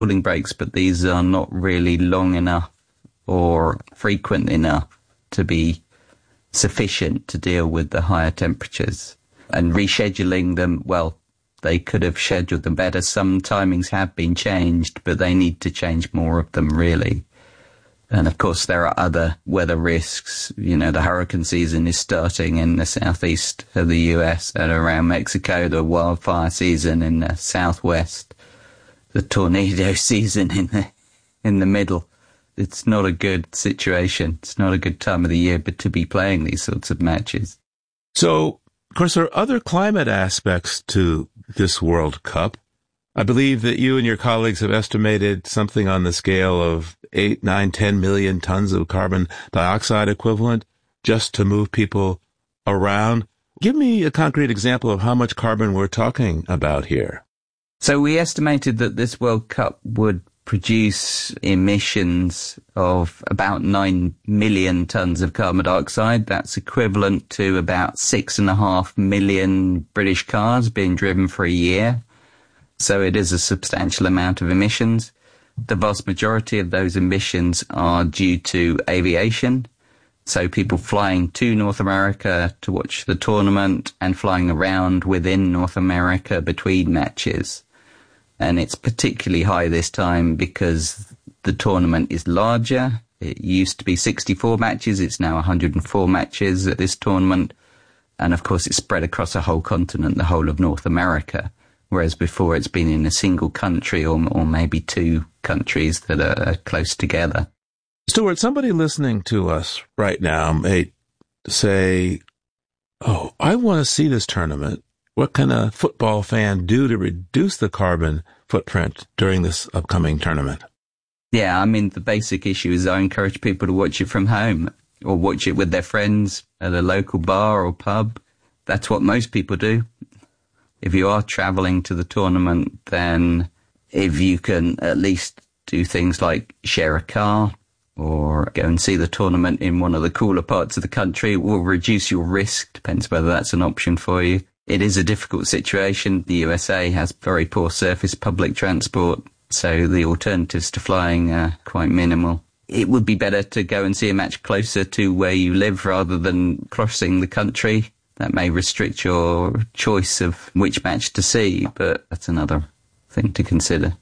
cooling breaks, but these are not really long enough or frequent enough to be sufficient to deal with the higher temperatures. And rescheduling them, well, they could have scheduled them better. Some timings have been changed, but they need to change more of them, really. And of course, there are other weather risks. You know, the hurricane season is starting in the southeast of the US and around Mexico, the wildfire season in the southwest, the tornado season in the middle. It's not a good situation. It's not a good time of the year, but to be playing these sorts of matches. So, of course, there are other climate aspects to this World Cup. I believe that you and your colleagues have estimated something on the scale of 8, 9, 10 million tons of carbon dioxide equivalent just to move people around. Give me a concrete example of how much carbon we're talking about here. So we estimated that this World Cup would produce emissions of about 9 million tons of carbon dioxide. That's equivalent to about 6.5 million British cars being driven for a year. So it is a substantial amount of emissions. The vast majority of those emissions are due to aviation. So people flying to North America to watch the tournament and flying around within North America between matches. And it's particularly high this time because the tournament is larger. It used to be 64 matches. It's now 104 matches at this tournament. And of course, it's spread across a whole continent, the whole of North America. Whereas before it's been in a single country or maybe two countries that are close together. Stuart, somebody listening to us right now may say, oh, I want to see this tournament. What can a football fan do to reduce the carbon footprint during this upcoming tournament? Yeah, I mean, the basic issue is I encourage people to watch it from home or watch it with their friends at a local bar or pub. That's what most people do. If you are traveling to the tournament, then if you can at least do things like share a car or go and see the tournament in one of the cooler parts of the country, it will reduce your risk. Depends whether that's an option for you. It is a difficult situation. The USA has very poor surface public transport, so the alternatives to flying are quite minimal. It would be better to go and see a match closer to where you live rather than crossing the country. That may restrict your choice of which match to see, but that's another thing to consider.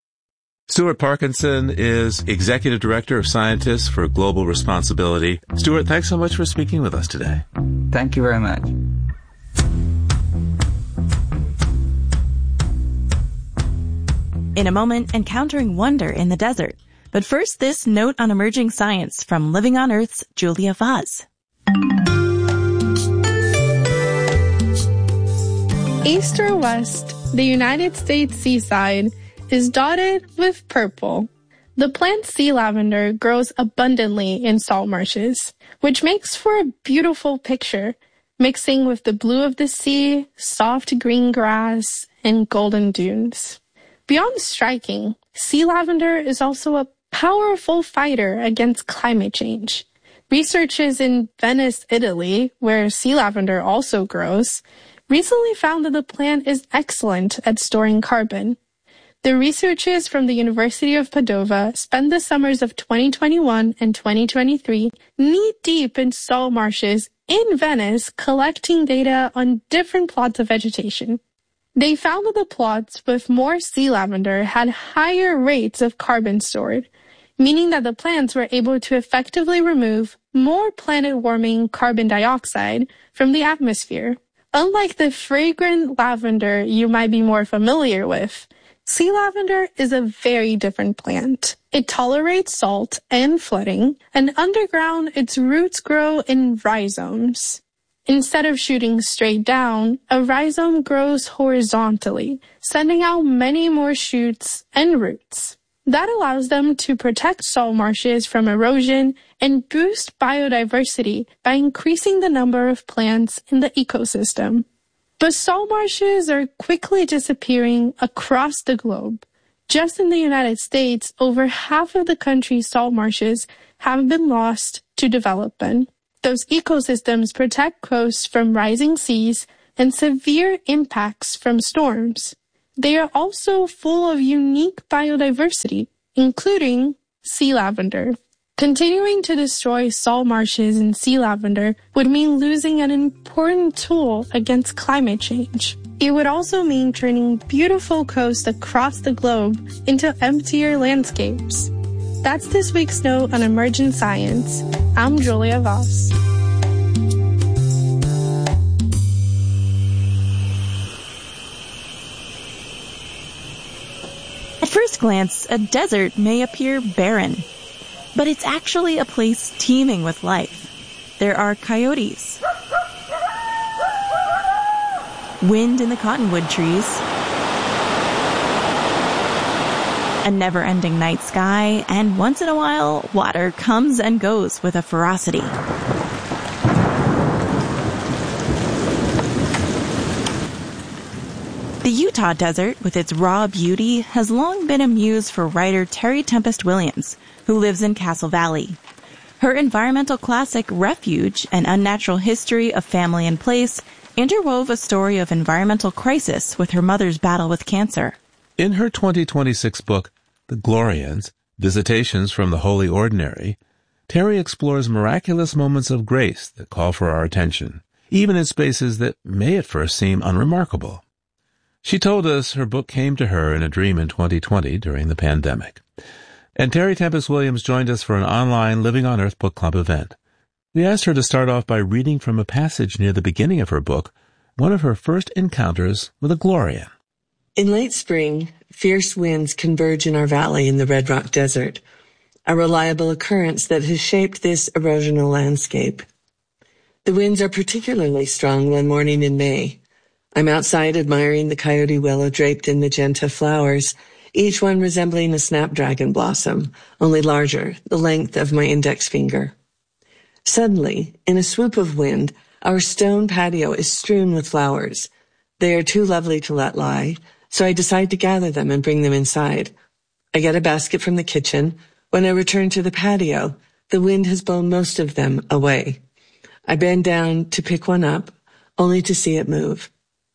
Stuart Parkinson is Executive Director of Scientists for Global Responsibility. Stuart, thanks so much for speaking with us today. Thank you very much. In a moment, encountering wonder in the desert. But first, this note on emerging science from Living on Earth's Julia Vaz. East or west, the United States seaside is dotted with purple. The plant sea lavender grows abundantly in salt marshes, which makes for a beautiful picture, mixing with the blue of the sea, soft green grass, and golden dunes. Beyond striking, sea lavender is also a powerful fighter against climate change. Researchers in Venice, Italy, where sea lavender also grows, recently found that the plant is excellent at storing carbon. The researchers from the University of Padova spent the summers of 2021 and 2023 knee-deep in salt marshes in Venice collecting data on different plots of vegetation. They found that the plots with more sea lavender had higher rates of carbon stored, meaning that the plants were able to effectively remove more planet-warming carbon dioxide from the atmosphere. Unlike the fragrant lavender you might be more familiar with, sea lavender is a very different plant. It tolerates salt and flooding, and underground its roots grow in rhizomes. Instead of shooting straight down, a rhizome grows horizontally, sending out many more shoots and roots. That allows them to protect salt marshes from erosion and boost biodiversity by increasing the number of plants in the ecosystem. But salt marshes are quickly disappearing across the globe. Just in the United States, over half of the country's salt marshes have been lost to development. Those ecosystems protect coasts from rising seas and severe impacts from storms. They are also full of unique biodiversity, including sea lavender. Continuing to destroy salt marshes and sea lavender would mean losing an important tool against climate change. It would also mean turning beautiful coasts across the globe into emptier landscapes. That's this week's note on emerging science. I'm Julia Voss. At first glance, a desert may appear barren, but it's actually a place teeming with life. There are coyotes, wind in the cottonwood trees, a never-ending night sky, and once in a while, water comes and goes with a ferocity. The Utah desert, with its raw beauty, has long been a muse for writer Terry Tempest Williams, who lives in Castle Valley. Her environmental classic, Refuge, An Unnatural History of Family and Place, interwove a story of environmental crisis with her mother's battle with cancer. In her 2026 book, The Glorians, Visitations from the Holy Ordinary, Terry explores miraculous moments of grace that call for our attention, even in spaces that may at first seem unremarkable. She told us her book came to her in a dream in 2020 during the pandemic. And Terry Tempest Williams joined us for an online Living on Earth Book Club event. We asked her to start off by reading from a passage near the beginning of her book, one of her first encounters with a Glorian. In late spring, fierce winds converge in our valley in the Red Rock Desert, a reliable occurrence that has shaped this erosional landscape. The winds are particularly strong one morning in May. I'm outside admiring the coyote willow draped in magenta flowers, each one resembling a snapdragon blossom, only larger, the length of my index finger. Suddenly, in a swoop of wind, our stone patio is strewn with flowers. They are too lovely to let lie, so I decide to gather them and bring them inside. I get a basket from the kitchen. When I return to the patio, the wind has blown most of them away. I bend down to pick one up, only to see it move.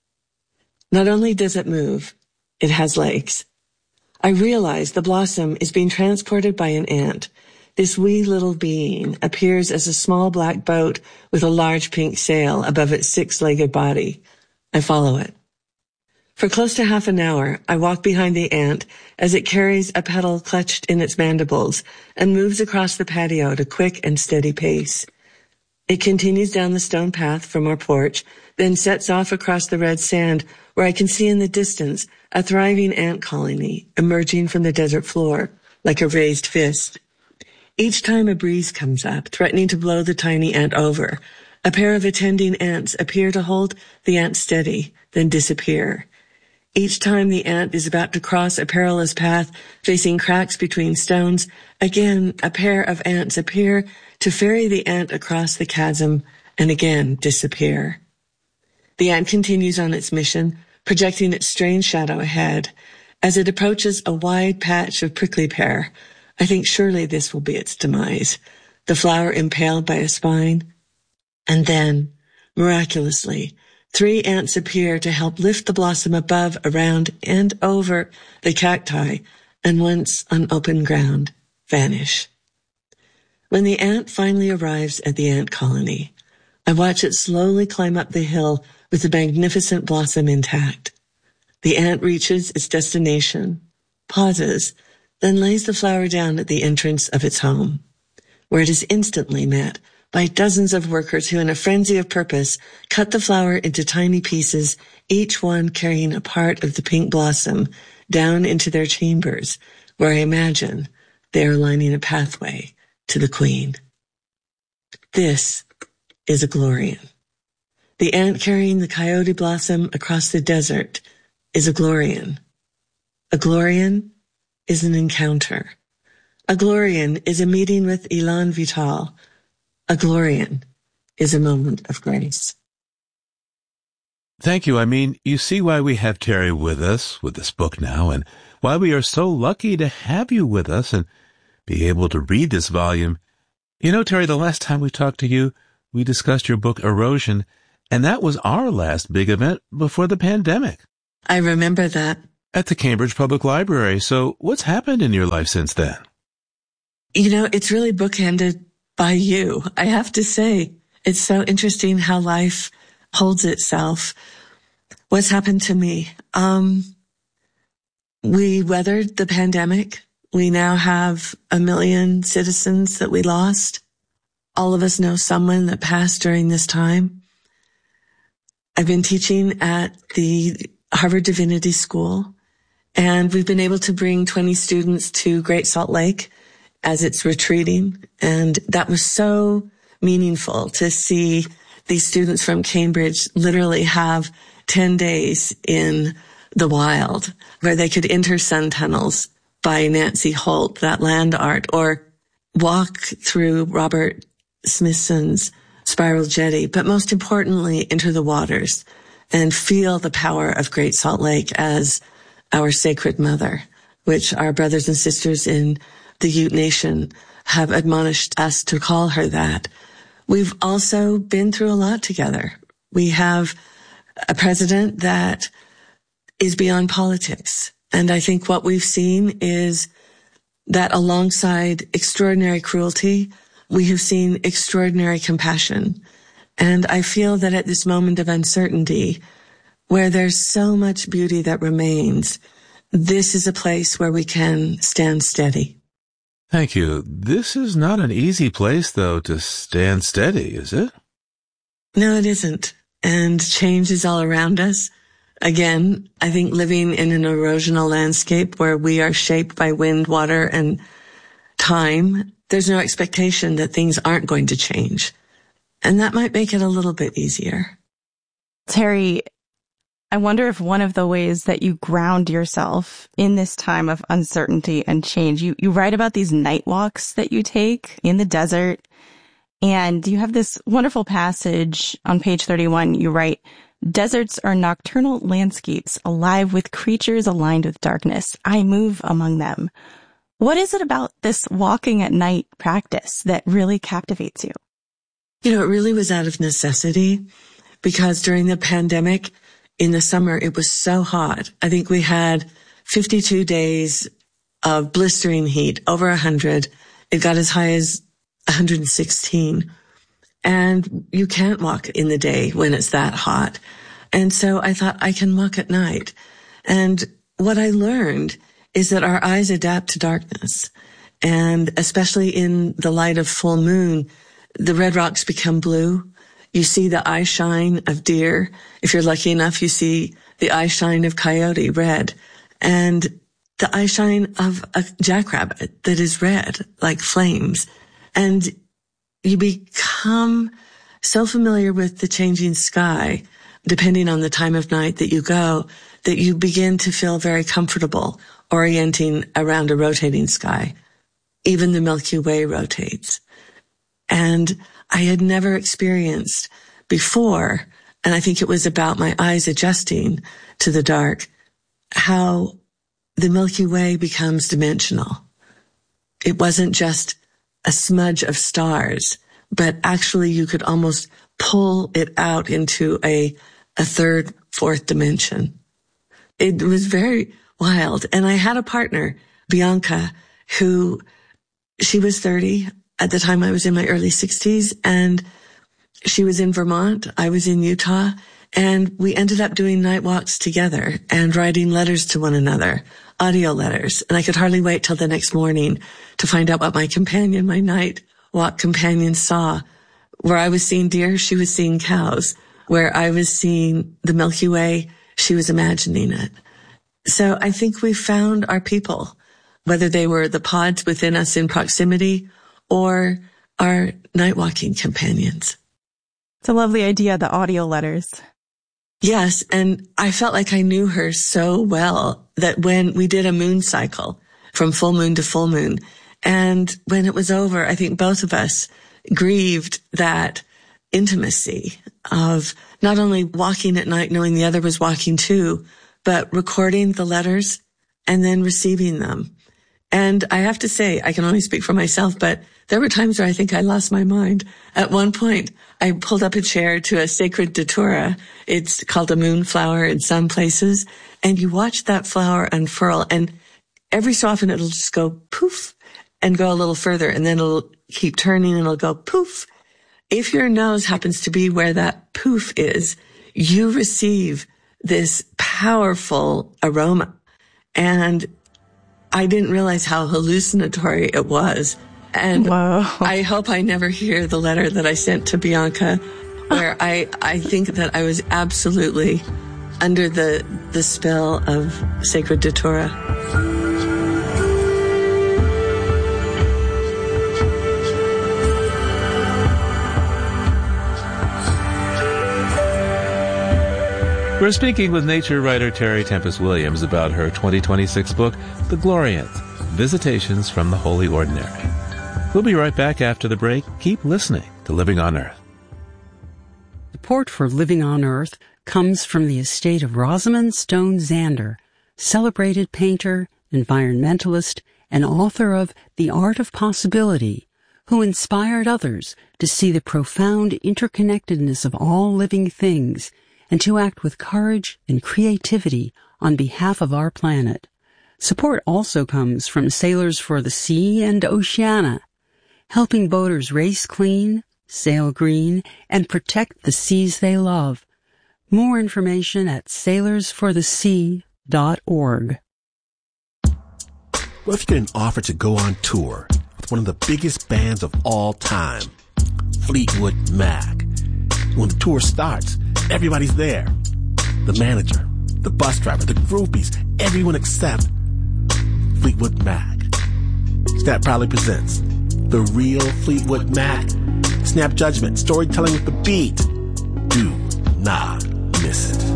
Not only does it move, it has legs. I realize the blossom is being transported by an ant. This wee little being appears as a small black boat with a large pink sail above its six-legged body. I follow it. For close to half an hour, I walk behind the ant as it carries a petal clutched in its mandibles and moves across the patio at a quick and steady pace. It continues down the stone path from our porch, then sets off across the red sand where I can see in the distance a thriving ant colony emerging from the desert floor like a raised fist. Each time a breeze comes up, threatening to blow the tiny ant over, a pair of attending ants appear to hold the ant steady, then disappear. Each time the ant is about to cross a perilous path facing cracks between stones, again a pair of ants appear to ferry the ant across the chasm and again disappear. The ant continues on its mission, projecting its strange shadow ahead. As it approaches a wide patch of prickly pear, I think surely this will be its demise, the flower impaled by a spine. And then, miraculously, 3 ants appear to help lift the blossom above, around, and over the cacti, and once on open ground, vanish. When the ant finally arrives at the ant colony, I watch it slowly climb up the hill with the magnificent blossom intact. The ant reaches its destination, pauses, then lays the flower down at the entrance of its home, where it is instantly met by dozens of workers who, in a frenzy of purpose, cut the flower into tiny pieces, each one carrying a part of the pink blossom down into their chambers, where I imagine they are lining a pathway to the queen. This is a Glorian. The ant carrying the coyote blossom across the desert is a Glorian. A Glorian is an encounter. A Glorian is a meeting with Elan Vital. A Glorian is a moment of grace. Thank you. I mean, you see why we have Terry with us with this book now, and why we are so lucky to have you with us and be able to read this volume. You know, Terry, the last time we talked to you, we discussed your book, Erosion, and that was our last big event before the pandemic. I remember that. at the Cambridge Public Library. So what's happened in your life since then? It's really bookended by you. I have to say, it's so interesting how life holds itself. What's happened to me? We weathered the pandemic. We now have 1 million citizens that we lost. All of us know someone that passed during this time. I've been teaching at the Harvard Divinity School, and we've been able to bring 20 students to Great Salt Lake as it's retreating. And that was so meaningful to see these students from Cambridge literally have 10 days in the wild where they could enter sun tunnels by Nancy Holt, that land art, or walk through Robert Smithson's Spiral Jetty, but most importantly, enter the waters and feel the power of Great Salt Lake as our sacred mother, which our brothers and sisters in the Ute Nation have admonished us to call her that. We've also been through a lot together. We have a president that is beyond politics. And I think what we've seen is that alongside extraordinary cruelty, we have seen extraordinary compassion. And I feel that at this moment of uncertainty, where there's so much beauty that remains, this is a place where we can stand steady. Thank you. This is not an easy place, though, to stand steady, is it? No, it isn't. And change is all around us. Again, I think living in an erosional landscape where we are shaped by wind, water, and time, there's no expectation that things aren't going to change. And that might make it a little bit easier. Terry, I wonder if one of the ways that you ground yourself in this time of uncertainty and change, you write about these night walks that you take in the desert. And you have this wonderful passage on page 31. You write, "Deserts are nocturnal landscapes alive with creatures aligned with darkness. I move among them." What is it about this walking at night practice that really captivates you? It really was out of necessity, because during the pandemic in the summer, it was so hot. I think we had 52 days of blistering heat, over 100. It got as high as 116. And you can't walk in the day when it's that hot. And so I thought, I can walk at night. And what I learned is that our eyes adapt to darkness. And especially in the light of full moon, the red rocks become blue. You see the eye shine of deer. If you're lucky enough, you see the eye shine of coyote, red. And the eye shine of a jackrabbit that is red, like flames. And you become so familiar with the changing sky, depending on the time of night that you go, that you begin to feel very comfortable orienting around a rotating sky. Even the Milky Way rotates. And I had never experienced before, and I think it was about my eyes adjusting to the dark, how the Milky Way becomes dimensional. It wasn't just a smudge of stars, but actually you could almost pull it out into a third, fourth dimension. It was very wild. And I had a partner, Bianca, who she was 30 at the time. I was in my early 60s, and she was in Vermont. I was in Utah, and we ended up doing night walks together and writing letters to one another, audio letters. And I could hardly wait till the next morning to find out what my night walk companion saw. Where I was seeing deer, she was seeing cows. Where I was seeing the Milky Way, she was imagining it. So I think we found our people, whether they were the pods within us in proximity or our night walking companions. It's a lovely idea, the audio letters. Yes, and I felt like I knew her so well that when we did a moon cycle from full moon to full moon, and when it was over, I think both of us grieved that intimacy of not only walking at night knowing the other was walking too, but recording the letters and then receiving them. And I have to say, I can only speak for myself, but there were times where I think I lost my mind. At one point, I pulled up a chair to a sacred datura. It's called a moonflower in some places. And you watch that flower unfurl, and every so often it'll just go poof and go a little further, and then it'll keep turning and it'll go poof. If your nose happens to be where that poof is, you receive this powerful aroma. And I didn't realize how hallucinatory it was. And Whoa. I hope I never hear the letter that I sent to Bianca, where I think that I was absolutely under the spell of sacred datura. We're speaking with nature writer Terry Tempest Williams about her 2026 book, The Glorians, Visitations from the Holy Ordinary. We'll be right back after the break. Keep listening to Living on Earth. Support for Living on Earth comes from the estate of Rosamund Stone Zander, celebrated painter, environmentalist, and author of The Art of Possibility, who inspired others to see the profound interconnectedness of all living things and to act with courage and creativity on behalf of our planet. Support also comes from Sailors for the Sea and Oceana, helping boaters race clean, sail green, and protect the seas they love. More information at sailorsforthesea.org. What if you're getting offered to go on tour with one of the biggest bands of all time, Fleetwood Mac? When the tour starts, everybody's there. The manager, the bus driver, the groupies, everyone except Fleetwood Mac. Snap proudly presents The Real Fleetwood Mac. Snap judgment, storytelling with the beat. Do not miss it.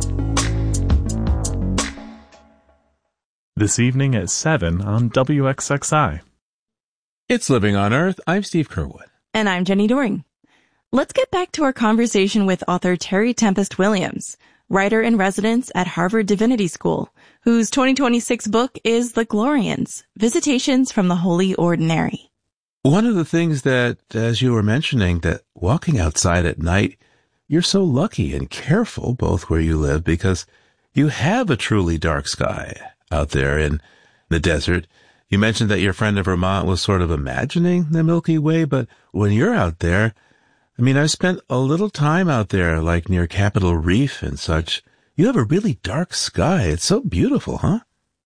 This evening at 7 on WXXI. It's Living on Earth. I'm Steve Curwood. And I'm Jenny Doring. Let's get back to our conversation with author Terry Tempest Williams, writer in residence at Harvard Divinity School, whose 2026 book is The Glorians, Visitations from the Holy Ordinary. One of the things that, as you were mentioning, that walking outside at night, you're so lucky and careful both where you live because you have a truly dark sky out there in the desert. You mentioned that your friend in Vermont was sort of imagining the Milky Way, but when you're out there, I mean, I've spent a little time out there, like near Capitol Reef and such. You have a really dark sky. It's so beautiful, huh?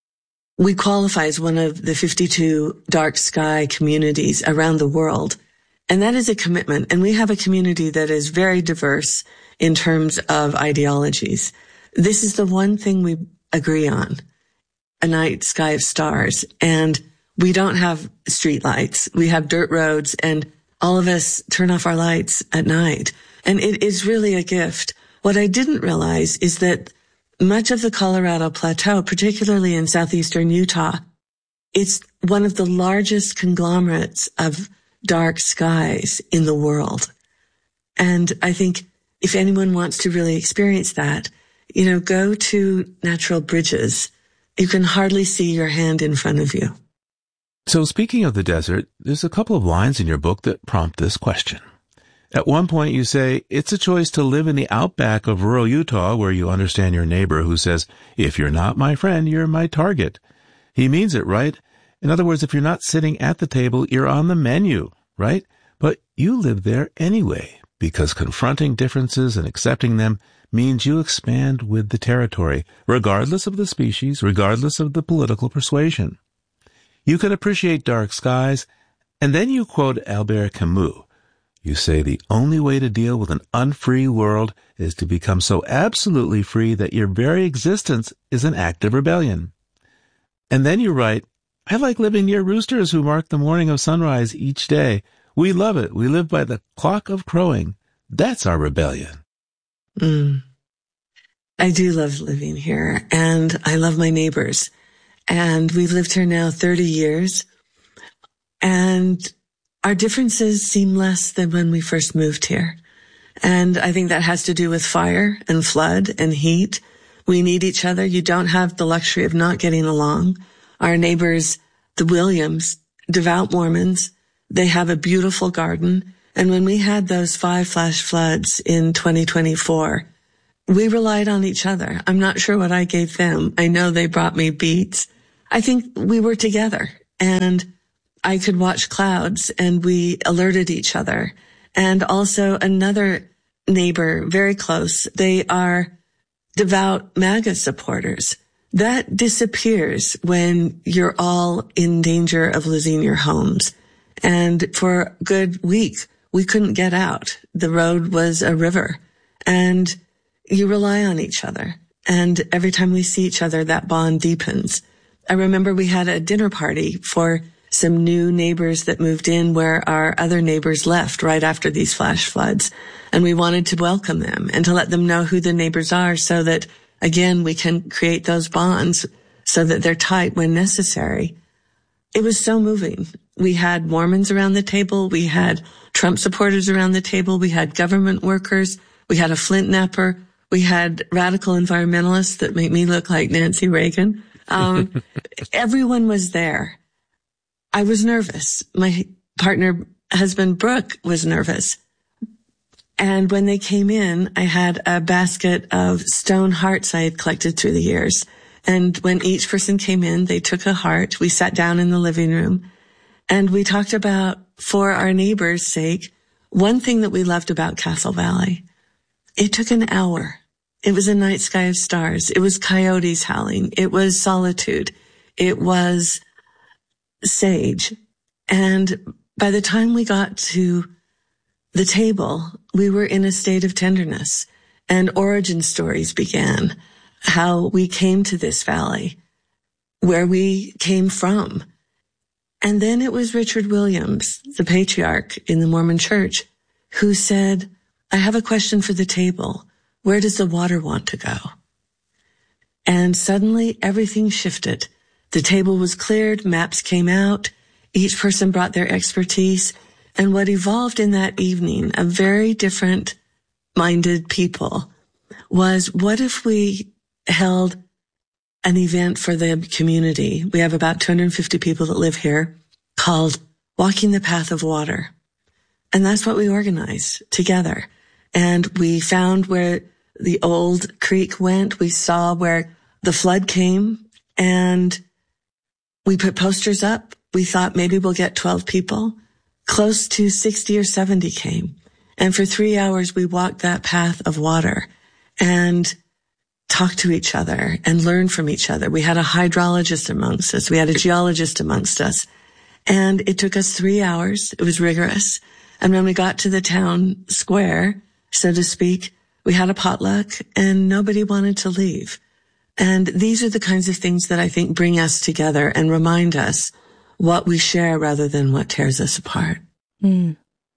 We qualify as one of the 52 dark sky communities around the world. And that is a commitment. And we have a community that is very diverse in terms of ideologies. This is the one thing we agree on, a night sky of stars. And we don't have street lights. We have dirt roads, and all of us turn off our lights at night. And it is really a gift. What I didn't realize is that much of the Colorado Plateau, particularly in southeastern Utah, it's one of the largest conglomerates of dark skies in the world. And I think if anyone wants to really experience that, go to Natural Bridges. You can hardly see your hand in front of you. So speaking of the desert, there's a couple of lines in your book that prompt this question. At one point you say, it's a choice to live in the outback of rural Utah where you understand your neighbor who says, if you're not my friend, you're my target. He means it, right? In other words, if you're not sitting at the table, you're on the menu, right? But you live there anyway, because confronting differences and accepting them means you expand with the territory, regardless of the species, regardless of the political persuasion. You can appreciate dark skies, and then you quote Albert Camus. You say the only way to deal with an unfree world is to become so absolutely free that your very existence is an act of rebellion. And then you write, I like living near roosters who mark the morning of sunrise each day. We love it. We live by the clock of crowing. That's our rebellion. I do love living here, and I love my neighbors. And we've lived here now 30 years, and our differences seem less than when we first moved here. And I think that has to do with fire and flood and heat. We need each other. You don't have the luxury of not getting along. Our neighbors the Williams, devout Mormons. They have a beautiful garden. And when we had those 5 flash floods in 2024, we relied on each other. I'm not sure what I gave them. I know they brought me beets. I think we were together, and I could watch clouds, and we alerted each other. And also another neighbor, very close, they are devout MAGA supporters. That disappears when you're all in danger of losing your homes. And for a good week, we couldn't get out. The road was a river, and you rely on each other. And every time we see each other, that bond deepens. I remember we had a dinner party for some new neighbors that moved in where our other neighbors left right after these flash floods. And we wanted to welcome them and to let them know who the neighbors are so that, again, we can create those bonds so that they're tight when necessary. It was so moving. We had Mormons around the table. We had Trump supporters around the table. We had government workers. We had a Flint napper. We had radical environmentalists that make me look like Nancy Reagan. Everyone was there. I was nervous. My husband, Brooke, was nervous. And when they came in, I had a basket of stone hearts I had collected through the years. And when each person came in, they took a heart. We sat down in the living room and we talked about, for our neighbors' sake, one thing that we loved about Castle Valley. It took an hour. It was a night sky of stars. It was coyotes howling. It was solitude. It was sage. And by the time we got to the table, we were in a state of tenderness, and origin stories began, how we came to this valley, where we came from. And then it was Richard Williams, the patriarch in the Mormon Church, who said, I have a question for the table. Where does the water want to go? And suddenly everything shifted. The table was cleared, maps came out, each person brought their expertise, and what evolved in that evening of very different minded people was, what if we held an event for the community? We have about 250 people that live here, called Walking the Path of Water. And that's what we organized together. And we found where the old creek went. We saw where the flood came, and we put posters up. We thought maybe we'll get 12 people. Close to 60 or 70 came. And for 3 hours, we walked that path of water and talked to each other and learned from each other. We had a hydrologist amongst us. We had a geologist amongst us. And it took us 3 hours. It was rigorous. And when we got to the town square, so to speak, we had a potluck and nobody wanted to leave. And these are the kinds of things that I think bring us together and remind us what we share rather than what tears us apart. Mm.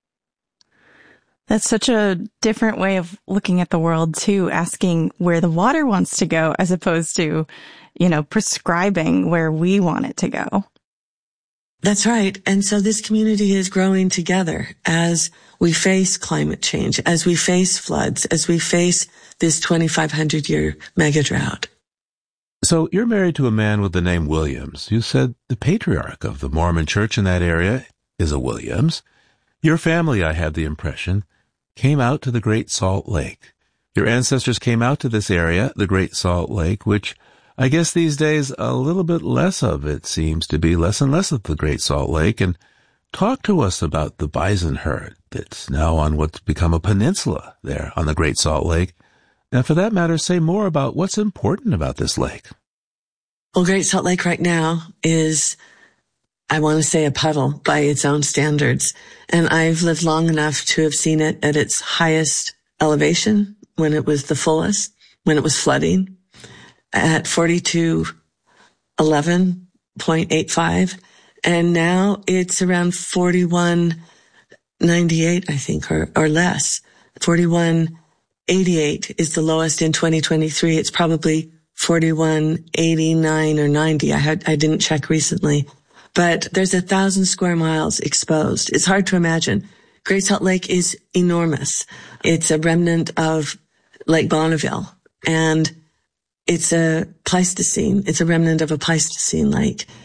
That's such a different way of looking at the world, too, asking where the water wants to go as opposed to, prescribing where we want it to go. That's right. And so this community is growing together as we face climate change, as we face floods, as we face this 2,500-year mega drought. So you're married to a man with the name Williams. You said the patriarch of the Mormon church in that area is a Williams. Your family, I had the impression, came out to the Great Salt Lake. Your ancestors came out to this area, the Great Salt Lake, which I guess these days a little bit less of it seems to be, less and less of the Great Salt Lake. And talk to us about the bison herd that's now on what's become a peninsula there on the Great Salt Lake. And for that matter, say more about what's important about this lake. Well, Great Salt Lake right now is, I want to say, a puddle by its own standards. And I've lived long enough to have seen it at its highest elevation when it was the fullest, when it was flooding, at 4211.85. And now it's around 4198, I think, or less. 4188 is the lowest in 2023. It's probably 4189 or 90. I didn't check recently, but there's 1,000 square miles exposed. It's hard to imagine. Great Salt Lake is enormous. It's a remnant of Lake Bonneville, and it's a Pleistocene. It's a remnant of a Pleistocene lake.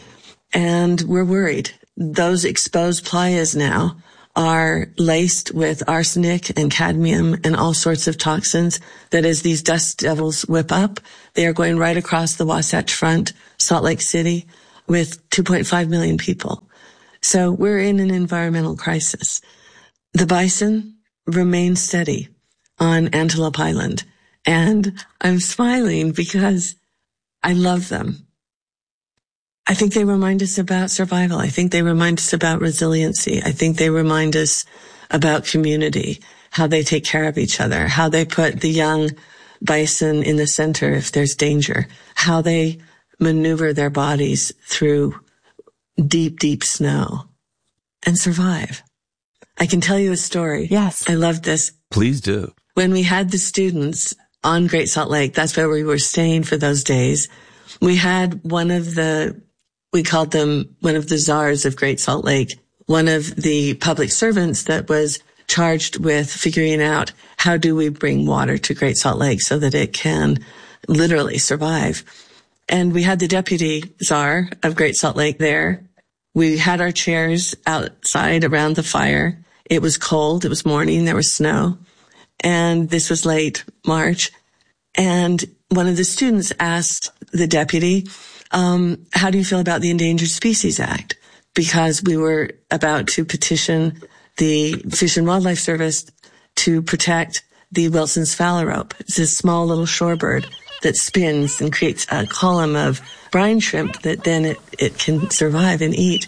and we're worried. Those exposed playas now are laced with arsenic and cadmium and all sorts of toxins that as these dust devils whip up, they are going right across the Wasatch Front, Salt Lake City, with 2.5 million people. So we're in an environmental crisis. The bison remain steady on Antelope Island, and I'm smiling because I love them. I think they remind us about survival. I think they remind us about resiliency. I think they remind us about community, how they take care of each other, how they put the young bison in the center if there's danger, how they maneuver their bodies through deep, deep snow and survive. I can tell you a story. Yes. I love this. Please do. When we had the students on Great Salt Lake, that's where we were staying for those days, we had we called them one of the czars of Great Salt Lake, one of the public servants that was charged with figuring out how do we bring water to Great Salt Lake so that it can literally survive. And we had the deputy czar of Great Salt Lake there. We had our chairs outside around the fire. It was cold. It was morning. There was snow. And this was late March. And one of the students asked the deputy, how do you feel about the Endangered Species Act? Because we were about to petition the Fish and Wildlife Service to protect the Wilson's phalarope. It's this small little shorebird that spins and creates a column of brine shrimp that then it can survive and eat.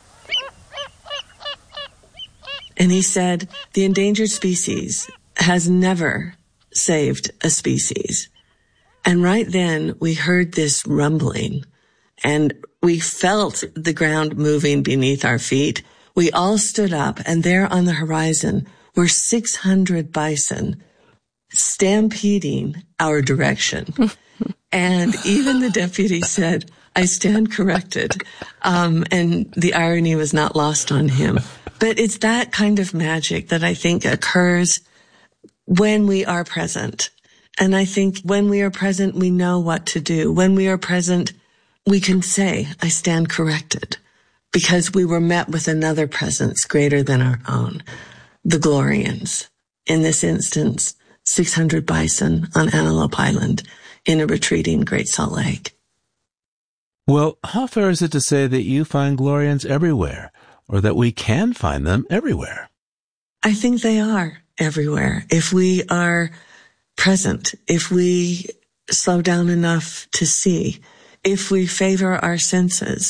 And he said, the endangered species has never saved a species. And right then we heard this rumbling and we felt the ground moving beneath our feet. We all stood up and there on the horizon were 600 bison stampeding our direction. And even the deputy said, I stand corrected. And the irony was not lost on him. But it's that kind of magic that I think occurs when we are present. And I think when we are present, we know what to do. When we are present, we can say, I stand corrected, because we were met with another presence greater than our own, the Glorians. In this instance, 600 bison on Antelope Island in a retreating Great Salt Lake. Well, how fair is it to say that you find Glorians everywhere, or that we can find them everywhere? I think they are everywhere. If we are present, if we slow down enough to see, if we favor our senses,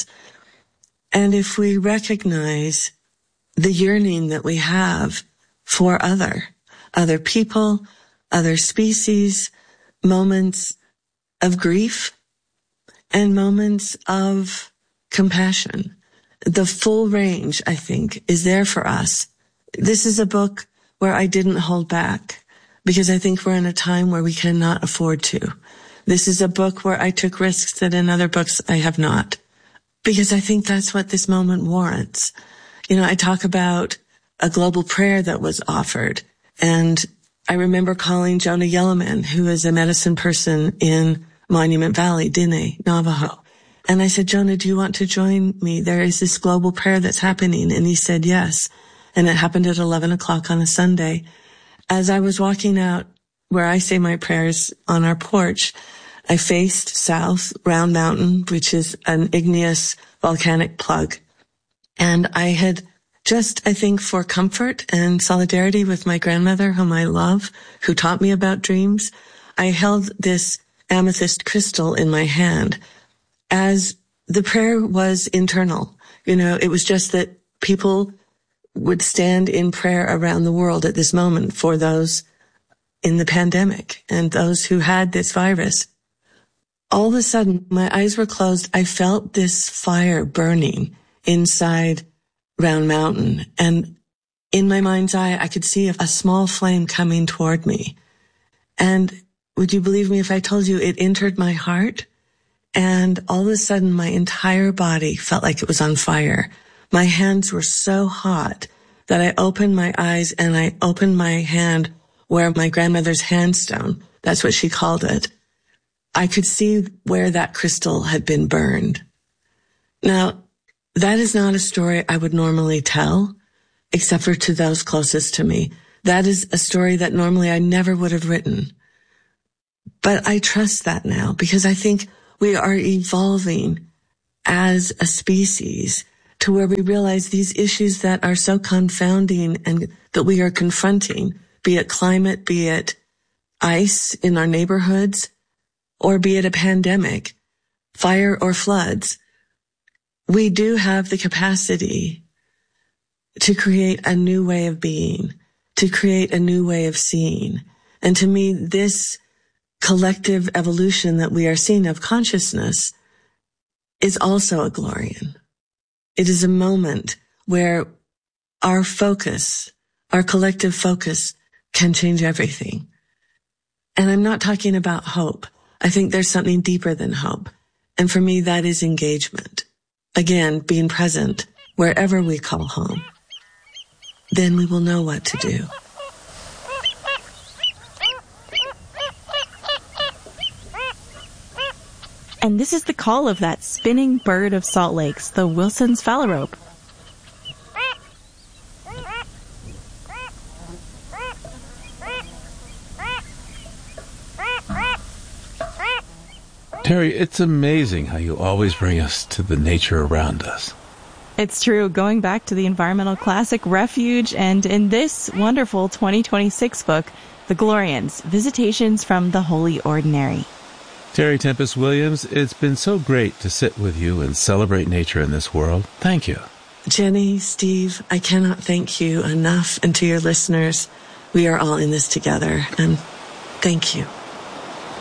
and if we recognize the yearning that we have for other people, other species, moments of grief, and moments of compassion. The full range, I think, is there for us. This is a book where I didn't hold back because I think we're in a time where we cannot afford to. This is a book where I took risks that in other books I have not, because I think that's what this moment warrants. You know, I talk about a global prayer that was offered, and I remember calling Jonah Yellowman, who is a medicine person in Monument Valley, Diné, Navajo. And I said, Jonah, do you want to join me? There is this global prayer that's happening. And he said, yes. And it happened at 11 o'clock on a Sunday. As I was walking out where I say my prayers on our porch, I faced south, Round Mountain, which is an igneous volcanic plug. And I had just, I think, for comfort and solidarity with my grandmother, whom I love, who taught me about dreams, I held this amethyst crystal in my hand as the prayer was internal. You know, it was just that people would stand in prayer around the world at this moment for those in the pandemic and those who had this virus. All of a sudden, my eyes were closed. I felt this fire burning inside Round Mountain. And in my mind's eye, I could see a small flame coming toward me. And would you believe me if I told you it entered my heart? And all of a sudden, my entire body felt like it was on fire. My hands were so hot that I opened my eyes and I opened my hand where my grandmother's handstone, that's what she called it. I could see where that crystal had been burned. Now, That is not a story I would normally tell, except for to those closest to me. That is a story that normally I never would have written. But I trust that now because I think we are evolving as a species to where we realize these issues that are so confounding and that we are confronting, be it climate, be it ice in our neighborhoods, or be it a pandemic, fire or floods. We do have the capacity to create a new way of being, to create a new way of seeing. And to me, this collective evolution that we are seeing of consciousness is also a Glorian. It is a moment where our focus, our collective focus, can change everything. And I'm not talking about hope. I think there's something deeper than hope. And for me, that is engagement. Again, being present wherever we call home. Then we will know what to do. And this is the call of that spinning bird of Salt Lakes, the Wilson's phalarope. Terry, it's amazing how you always bring us to the nature around us. It's true, going back to the environmental classic Refuge, and in this wonderful 2026 book, The Glorians, Visitations from the Holy Ordinary. Terry Tempest Williams, it's been so great to sit with you and celebrate nature in this world. Thank you. Jenny, Steve, I cannot thank you enough, and to your listeners, we are all in this together, and thank you.